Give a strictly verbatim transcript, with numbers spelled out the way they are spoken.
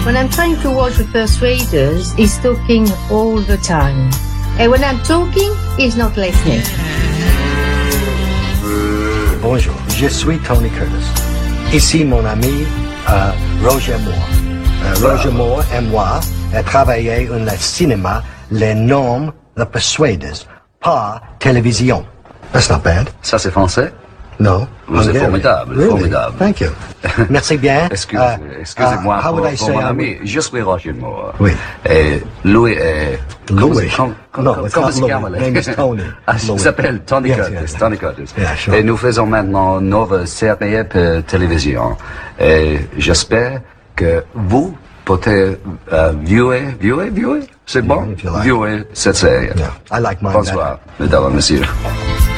When I'm trying to watch The Persuaders, he's talking all the time. And when I'm talking, he's not listening. Bonjour, je suis Tony Curtis. Ici mon ami euh, Roger Moore. Euh, Roger Moore et moi avons travaillé dans le cinéma, les noms The Persuaders, par télévision. That's not bad. Ça c'est français? No. Vous êtes formidable, really? formidable. Thank you. Merci bien. Excuse, uh, excusez-moi uh, how pour, would I pour say mon I ami. would... Je suis Roger Moore. Oui. Et Louis est... Louis? Com, com, no, com, it's comment not se Louis. chiama? Name is Tony. Ah, il s'appelle Tony yes, Curtis. Yes, Tony Curtis. Yeah, sure. Et nous faisons maintenant une nouvelle série pour télévision. Et j'espère que vous pouvez uh, viewer, viewer, viewer, c'est bon? Yeah, if you like. Viewer cette série. Yeah, I like mine Bonsoir, mesdames et messieurs.